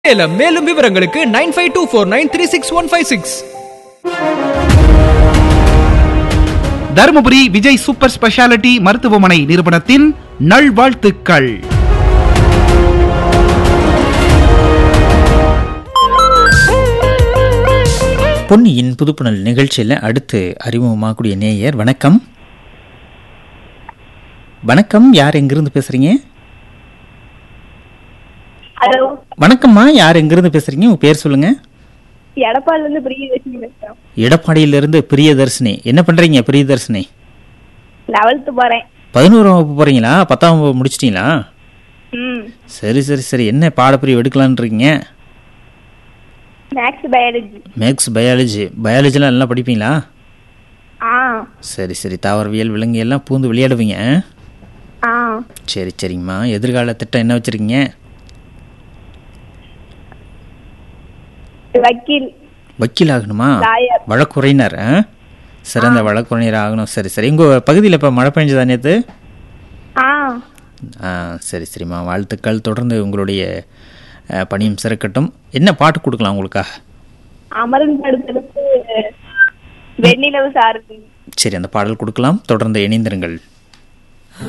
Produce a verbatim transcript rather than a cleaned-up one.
சேலம். மேலும் விவரங்களுக்கு nine five two four nine three six one five six. Dharmapuri Vijay super speciality மருத்துவமனை நிறுவனத்தின் நல்வாழ்த்துக்கள். பொன்னியின் புதுப்புணல் நிகழ்ச்சியில் அடுத்து அறிமுகமாகக்கூடிய நேயர். வணக்கம். வணக்கம், யார் எங்கிருந்து பேசுறீங்க? ஹலோ, வணக்கம்மா, யார் எங்கிருந்து பேசுறீங்க? உங்க பேர் சொல்லுங்க. எடப்பாடில இருந்து பிரியதர்ஷினி பேசுறேன். எடப்பாடியிலிருந்து பிரியதர்ஷினி. என்ன பண்றீங்க பிரியதர்ஷினி? லெவல்த் போறேன். பதினோராம் வகுப்பு போறீங்களா? பத்தாம் வகுப்பு முடிச்சிட்டீங்களா? ம். சரி சரி சரி. என்ன பாடப்பிரிவு எடுக்கலான்னு இருக்கீங்க? Maths biology. Maths biology. பயாலஜிலாம் நல்லா படிப்பீங்களா? ஆ. சரி சரி. தாவரவியல் விலங்கு எல்லாம் பூந்து விளையாடுவீங்க? ஆ. சரி சரிங்கம்மா. எதிர்கால திட்டம் என்ன வச்சிருக்கீங்க? வக்கீல். வக்கீல் ஆகணுமா? லாயர். வழக்குரைஞர். சிறந்த வழக்குரைஞர் ஆகணும். சரி சரி. உங்கள் பகுதியில் இப்போ மழை பெஞ்சதா நேற்று? ஆ. ஆ சரி சரிம்மா, வாழ்த்துக்கள். தொடர்ந்து உங்களுடைய பணியும் சிறக்கட்டும். என்ன பாட்டு கொடுக்கலாம் உங்களுக்காக? அமரன் படுத்தெடுத்து வெண்ணிலவு சாரு. சரி, அந்த பாடல் கொடுக்கலாம். தொடர்ந்து இணைந்திருங்கள்.